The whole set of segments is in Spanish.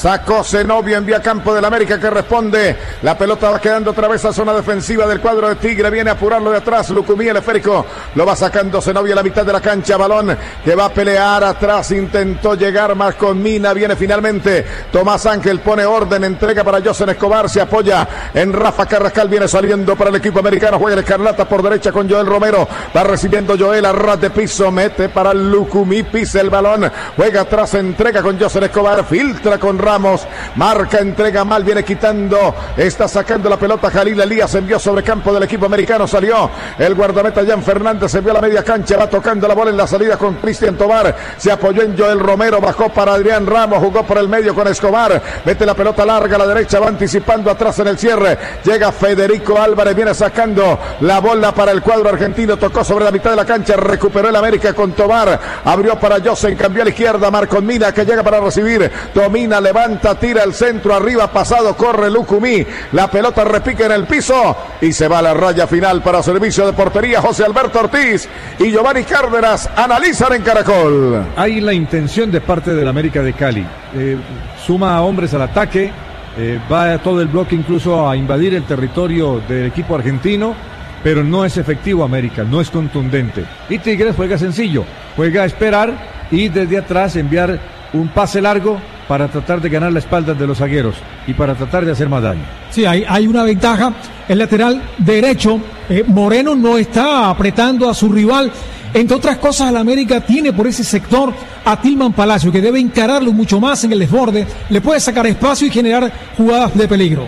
Sacó Zenobio, envía campo del América que responde. La pelota va quedando otra vez a zona defensiva del cuadro de Tigre. Viene a apurarlo de atrás. Lucumí, el esférico. Lo va sacando Zenobio a la mitad de la cancha. Balón que va a pelear atrás. Intentó llegar más con Mina. Viene finalmente Tomás Ángel. Pone orden. Entrega para Josen Escobar. Se apoya en Rafa Carrascal. Viene saliendo para el equipo americano. Juega el Escarlata por derecha con Joel Romero. Va recibiendo Joel a ras de piso. Mete para Lucumí. Pisa el balón. Juega atrás. Entrega con Josen Escobar. Filtra con Ramos, marca, entrega mal, viene quitando, está sacando la pelota Jalil Elías, envió sobre campo del equipo americano, salió el guardameta Jan Fernández, envió a la media cancha, va tocando la bola en la salida con Cristian Tobar, se apoyó en Joel Romero, bajó para Adrián Ramos, jugó por el medio con Escobar, mete la pelota larga a la derecha, va anticipando atrás en el cierre, llega Federico Álvarez, viene sacando la bola para el cuadro argentino, tocó sobre la mitad de la cancha, recuperó el América con Tobar, abrió para Josen, cambió a la izquierda, Marcon Mina que llega para recibir, domina, levanta, tira el centro, arriba pasado, corre Lucumí, la pelota repica en el piso y se va a la raya final para servicio de portería. José Alberto Ortiz y Giovanni Cárdenas analizan en Caracol. Hay la intención de parte del América de Cali, suma a hombres al ataque, va todo el bloque incluso a invadir el territorio del equipo argentino, pero no es efectivo América, no es contundente. Y Tigres juega sencillo, juega a esperar y desde atrás enviar un pase largo para tratar de ganar la espalda de los zagueros y para tratar de hacer más daño. Sí, hay una ventaja. El lateral derecho, Moreno, no está apretando a su rival. Entre otras cosas, el América tiene por ese sector a Tilman Palacio, que debe encararlo mucho más en el desborde. Le puede sacar espacio y generar jugadas de peligro.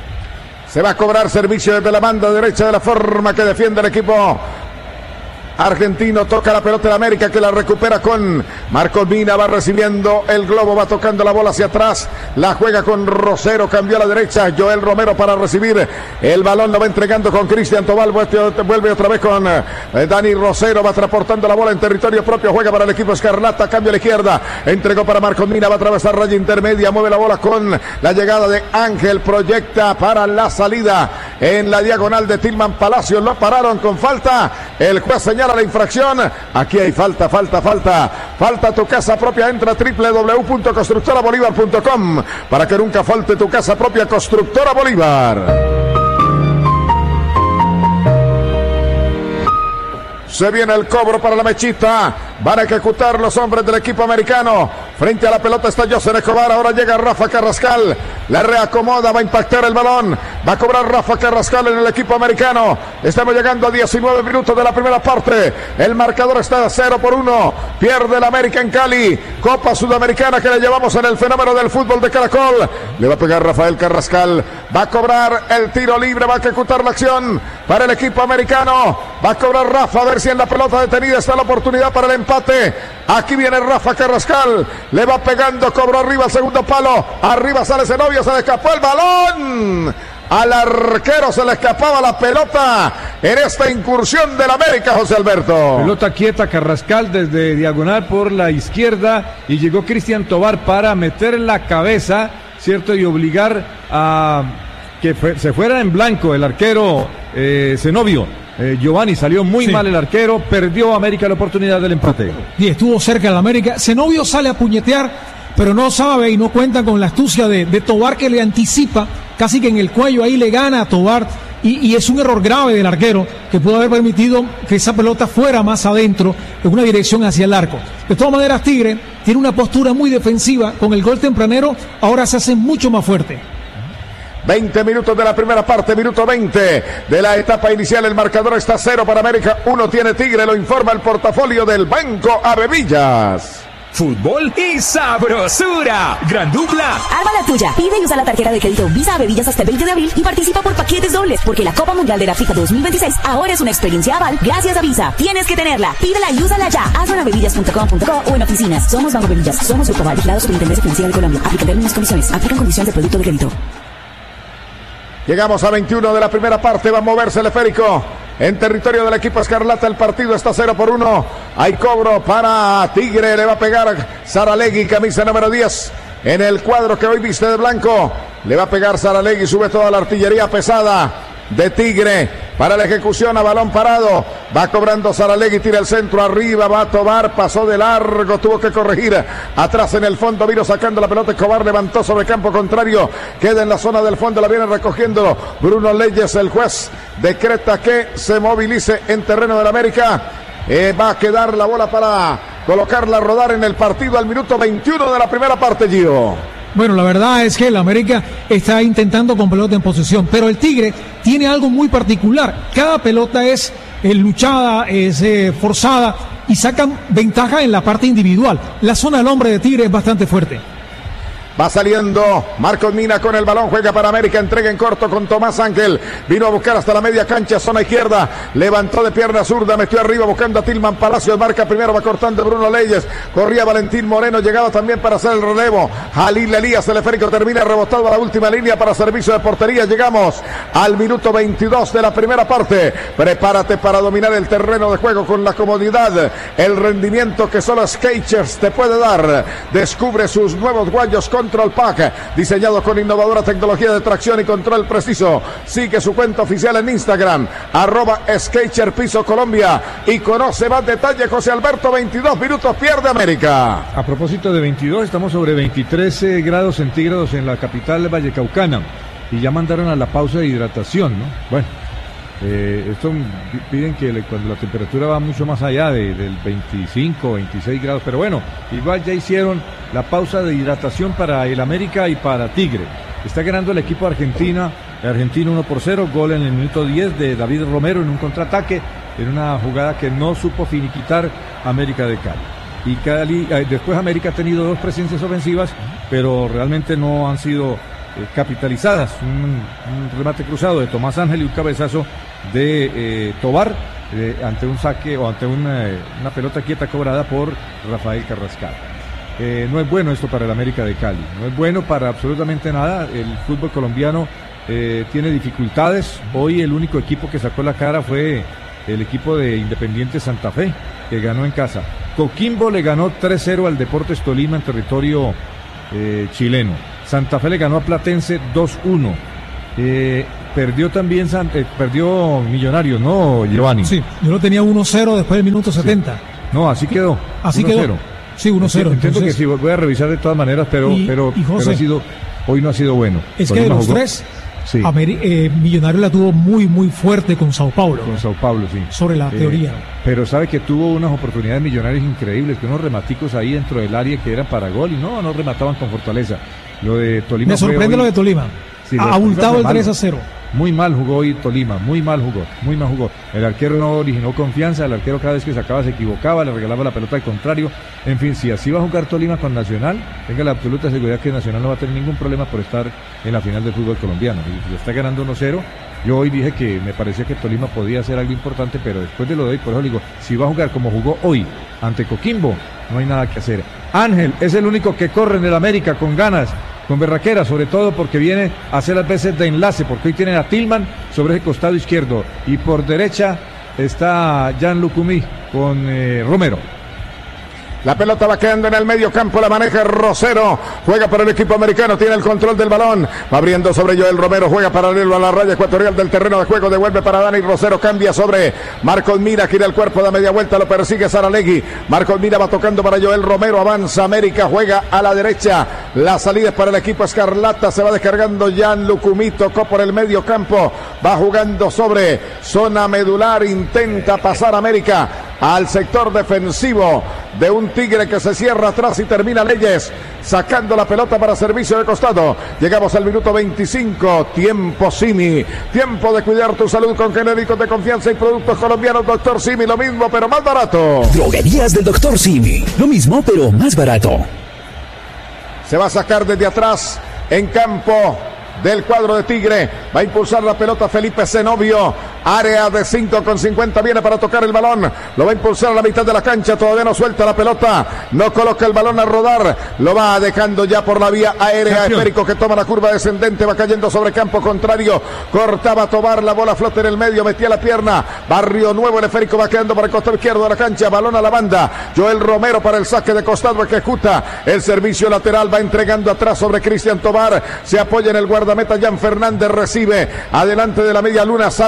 Se va a cobrar servicio desde la banda derecha de la forma que defiende el equipo argentino, toca la pelota de América que la recupera con Marcos Mina, va recibiendo el globo, va tocando la bola hacia atrás, la juega con Rosero, cambió a la derecha, Joel Romero para recibir el balón, lo va entregando con Cristian Tobal, vuelve otra vez con Dani Rosero, va transportando la bola en territorio propio, juega para el equipo Escarlata, cambio a la izquierda, entregó para Marcos Mina, va a atravesar raya intermedia, mueve la bola con la llegada de Ángel, proyecta para la salida en la diagonal de Tilman Palacios, lo pararon con falta, el juez señala la infracción, aquí hay falta tu casa propia, entra a www.constructorabolívar.com para que nunca falte tu casa propia. Constructora Bolívar. Se viene el cobro para la mechita. Van a ejecutar los hombres del equipo americano. Frente a la pelota está Josen Escobar. Ahora llega Rafa Carrascal. La reacomoda. Va a impactar el balón. Va a cobrar Rafa Carrascal en el equipo americano. Estamos llegando a 19 minutos de la primera parte. El marcador está 0-1. Pierde el América en Cali. Copa Sudamericana que le llevamos en el fenómeno del fútbol de Caracol. Le va a pegar Rafael Carrascal. Va a cobrar el tiro libre. Va a ejecutar la acción para el equipo americano. Va a cobrar Rafa. A ver si en la pelota detenida está la oportunidad para el empate. Aquí viene Rafa Carrascal, le va pegando, cobró arriba el segundo palo, arriba sale Zenobio, se le escapó el balón. Al arquero se le escapaba la pelota en esta incursión del América, José Alberto. Pelota quieta, Carrascal desde diagonal por la izquierda y llegó Cristian Tobar para meter la cabeza, ¿cierto? Y obligar a que se fuera en blanco el arquero Zenobio. Giovanni, salió muy mal el arquero, perdió América la oportunidad del empate. Y estuvo cerca el América. Zenobio sale a puñetear, pero no sabe y no cuenta con la astucia de Tobar, que le anticipa, casi que en el cuello ahí le gana a Tobar. Y es un error grave del arquero que pudo haber permitido que esa pelota fuera más adentro, en una dirección hacia el arco. De todas maneras, Tigre tiene una postura muy defensiva. Con el gol tempranero, ahora se hace mucho más fuerte. 20 minutos de la primera parte, minuto 20 de la etapa inicial. El marcador está 0 para América, 1 tiene Tigre, lo informa el portafolio del Banco Avevillas. Fútbol y sabrosura. Gran dupla. Arma la tuya. Pide y usa la tarjeta de crédito Visa Avevillas hasta el 20 de abril y participa por paquetes dobles, porque la Copa Mundial de la FIFA 2026 ahora es una experiencia aval gracias a Visa. Tienes que tenerla. Pídela y úsala ya. Hazlo en avevillas.com.co o en oficinas. Somos Banco Avevillas. Somos Grupo Aval. Vigilado Superintendencia Financiera de Colombia. Aplica términos y condiciones. Aplican condiciones de producto de crédito. Llegamos a 21 de la primera parte. Va a moverse el esférico en territorio del equipo Escarlata. El partido está 0-1. Hay cobro para Tigre. Le va a pegar Saralegui, camisa número 10. En el cuadro que hoy viste de blanco. Le va a pegar Saralegui. Sube toda la artillería pesada de Tigre. para la ejecución a balón parado. Va cobrando Saralegui, tira el centro arriba, va a Tobar, pasó de largo, tuvo que corregir. Atrás en el fondo, vino sacando la pelota. Escobar levantó sobre campo contrario. Queda en la zona del fondo, la viene recogiendo Bruno Leyes. El juez decreta que se movilice en terreno del América. Va a quedar la bola para colocarla a rodar en el partido al minuto 21 de la primera parte, Gio. Bueno, la verdad es que el América está intentando con pelota en posesión, pero el Tigre tiene algo muy particular. Cada pelota es luchada, es forzada y sacan ventaja en la parte individual. La zona del hombre de Tigre es bastante fuerte. Va saliendo Marcos Mina con el balón, juega para América, entrega en corto con Tomás Ángel, vino a buscar hasta la media cancha, zona izquierda, levantó de pierna zurda, metió arriba buscando a Tilman Palacios, marca primero, va cortando Bruno Leyes, corría Valentín Moreno, llegaba también para hacer el relevo, Jalil Elías, el esférico termina rebotado a la última línea para servicio de portería. Llegamos al minuto 22 de la primera parte. Prepárate para dominar el terreno de juego con la comodidad, el rendimiento que solo Skechers te puede dar. Descubre sus nuevos guayos Control Pack, diseñado con innovadora tecnología de tracción y control preciso. Sigue su cuenta oficial en Instagram, @SketcherPiso_Colombia, y conoce más detalle. José Alberto, 22 minutos, pierde América. A propósito de 22, estamos sobre 23 grados centígrados en la capital vallecaucana y ya mandaron a la pausa de hidratación, ¿no? Bueno, esto piden que cuando la temperatura va mucho más allá del 25, 26 grados, pero bueno, igual ya hicieron la pausa de hidratación para el América y para Tigre. Está ganando el equipo argentino 1-0, gol en el minuto 10 de David Romero en un contraataque, en una jugada que no supo finiquitar América de Cali. Y Cali, después América ha tenido 2 presencias ofensivas, pero realmente no han sido capitalizadas. Un remate cruzado de Tomás Ángel y un cabezazo de Tobar ante un saque o ante una pelota quieta cobrada por Rafael Carrascal. No es bueno esto para el América de Cali, no es bueno para absolutamente nada. El fútbol colombiano tiene dificultades. Hoy el único equipo que sacó la cara fue el equipo de Independiente Santa Fe, que ganó en casa. Coquimbo le ganó 3-0 al Deportes Tolima en territorio chileno. Santa Fe le ganó a Platense 2-1. Perdió también perdió Millonarios, ¿no, Giovanni? Sí, yo lo tenía 1-0 después del minuto 70. Sí. No, así quedó. Así 1-0. Quedó. Sí, 1-0. Entiendo que sí, voy a revisar de todas maneras, pero José, hoy no ha sido bueno. Es que de los tres, sí. Millonarios la tuvo muy, muy fuerte con Sao Paulo. Con Sao Paulo, sí. Sobre la teoría. Pero sabe que tuvo unas oportunidades Millonarios increíbles, que unos rematicos ahí dentro del área que eran para gol y no remataban con fortaleza. Lo de Tolima. Me sorprende lo de Tolima. Sí, ha abultado el 3-0. Muy mal jugó hoy Tolima, muy mal jugó. El arquero no originó confianza, el arquero cada vez que sacaba se equivocaba, le regalaba la pelota al contrario. En fin, si así va a jugar Tolima con Nacional, tenga la absoluta seguridad que Nacional no va a tener ningún problema por estar en la final del fútbol colombiano. Y si está ganando 1-0, yo hoy dije que me parecía que Tolima podía hacer algo importante, pero después de lo de hoy, por eso digo, si va a jugar como jugó hoy ante Coquimbo, no hay nada que hacer. Ángel es el único que corre en el América con ganas, con berraquera, sobre todo porque viene a hacer las veces de enlace, porque hoy tienen a Tilman sobre el costado izquierdo y por derecha está Jan Lucumí con Romero. La pelota va quedando en el medio campo, la maneja Rosero, juega para el equipo americano, tiene el control del balón, va abriendo sobre Joel Romero, juega paralelo a la raya ecuatorial del terreno de juego, devuelve para Dani Rosero, cambia sobre Marcos Mira, gira el cuerpo, da media vuelta, lo persigue Saralegui, Marcos Mira va tocando para Joel Romero, avanza América, juega a la derecha, la salida es para el equipo escarlata, se va descargando Jan Lucumí, tocó por el medio campo, va jugando sobre zona medular, intenta pasar América al sector defensivo de un Tigre que se cierra atrás y termina Leyes sacando la pelota para servicio de costado. Llegamos al minuto 25, tiempo Simi, tiempo de cuidar tu salud con genéricos de confianza y productos colombianos. Doctor Simi, lo mismo pero más barato. Droguerías del Doctor Simi, lo mismo pero más barato. Se va a sacar desde atrás en campo del cuadro de Tigre, va a impulsar la pelota Felipe Zenobio, área de 5,50, viene para tocar el balón, lo va a impulsar a la mitad de la cancha, todavía no suelta la pelota, no coloca el balón a rodar, lo va dejando ya por la vía aérea, esférico que toma la curva descendente, va cayendo sobre campo contrario, cortaba Tobar, la bola flota en el medio, metía la pierna, Barrio Nuevo, el esférico va quedando para el costado izquierdo de la cancha, balón a la banda, Joel Romero para el saque de costado, ejecuta el servicio lateral, va entregando atrás sobre Cristian Tobar, se apoya en el guardameta Jan Fernández, recibe adelante de la media luna, sale para tocar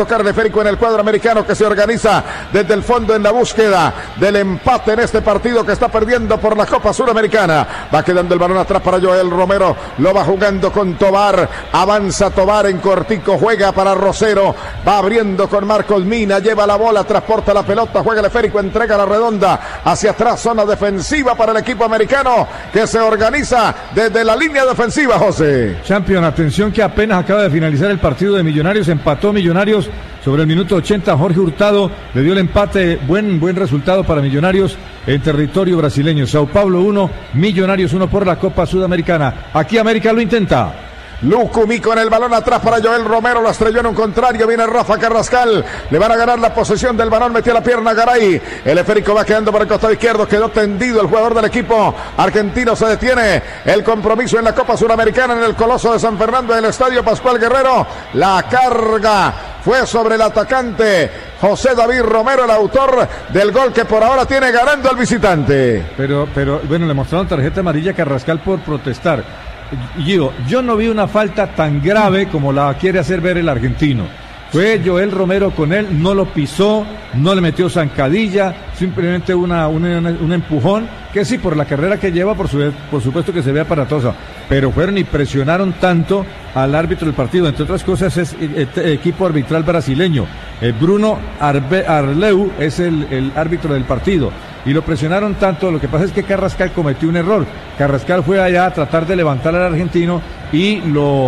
colocar el esférico en el cuadro americano, que se organiza desde el fondo en la búsqueda del empate en este partido que está perdiendo por la Copa Suramericana. Va quedando el balón atrás para Joel Romero, lo va jugando con Tobar, avanza Tobar en cortico, juega para Rosero, va abriendo con Marcos Mina, lleva la bola, transporta la pelota, juega el esférico, entrega la redonda hacia atrás, zona defensiva para el equipo americano que se organiza desde la línea defensiva, José. Champion, atención que apenas acaba de finalizar el partido de Millonarios, empató Millonarios sobre el minuto 80, Jorge Hurtado le dio el empate, buen resultado para Millonarios en territorio brasileño. Sao Paulo 1, Millonarios 1 por la Copa Sudamericana. Aquí América lo intenta. Lucumí con el balón atrás para Joel Romero, lo estrelló en un contrario, viene Rafa Carrascal, le van a ganar la posesión del balón, metió la pierna Garay, el esférico va quedando por el costado izquierdo, quedó tendido el jugador del equipo argentino, se detiene el compromiso en la Copa Suramericana en el Coloso de San Fernando, en el Estadio Pascual Guerrero, la carga fue sobre el atacante José David Romero, el autor del gol que por ahora tiene ganando al visitante. Pero bueno, le mostraron tarjeta amarilla a Carrascal por protestar. Yo no vi una falta tan grave como la quiere hacer ver el argentino. Fue Joel Romero con él, no lo pisó, no le metió zancadilla, simplemente un empujón, que sí, por la carrera que lleva, por supuesto que se ve aparatosa, pero fueron y presionaron tanto al árbitro del partido, entre otras cosas es el equipo arbitral brasileño, Bruno Arleu es el árbitro del partido, y lo presionaron tanto. Lo que pasa es que Carrascal cometió un error. Carrascal fue allá a tratar de levantar al argentino y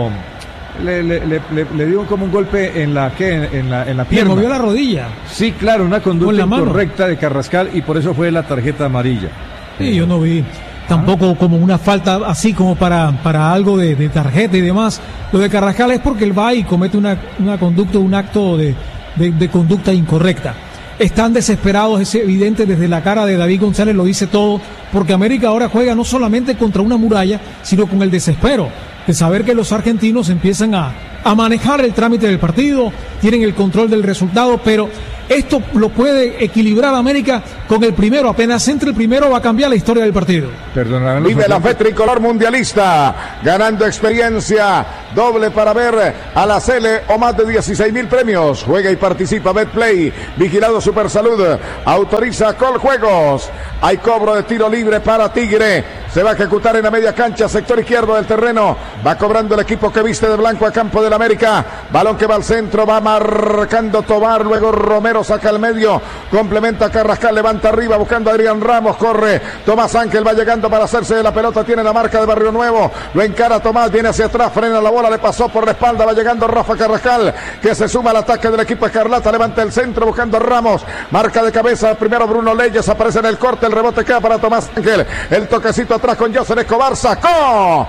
le dio como un golpe en la pierna. Le movió la rodilla. Sí, claro, una conducta incorrecta de Carrascal y por eso fue la tarjeta amarilla. Sí, yo no vi tampoco como una falta así como para algo de tarjeta y demás. Lo de Carrascal es porque él va y comete una conducta, un acto de conducta incorrecta. Están desesperados, es evidente, desde la cara de David González lo dice todo, porque América ahora juega no solamente contra una muralla, sino con el desespero de saber que los argentinos empiezan a manejar el trámite del partido, tienen el control del resultado, pero esto lo puede equilibrar América con el primero. Apenas entre el primero va a cambiar la historia del partido. Vive la fe tricolor mundialista, ganando experiencia doble para ver a la Cele o más de 16,000 premios. Juega y participa Betplay, vigilado Supersalud, autoriza Coljuegos. Hay cobro de tiro libre para Tigre, se va a ejecutar en la media cancha, sector izquierdo del terreno, va cobrando el equipo que viste de blanco a campo del América, balón que va al centro, va marcando Tobar, luego Romero saca al medio, complementa Carrascal, levanta arriba buscando a Adrián Ramos, corre Tomás Ángel, va llegando para hacerse de la pelota, tiene la marca de Barrio Nuevo, lo encara Tomás, viene hacia atrás, frena la bola, le pasó por la espalda, va llegando Rafa Carrascal, que se suma al ataque del equipo escarlata, levanta el centro buscando a Ramos, marca de cabeza, primero Bruno Leyes, aparece en el corte, el rebote queda para Tomás Ángel, el toquecito atrás con José Escobar, sacó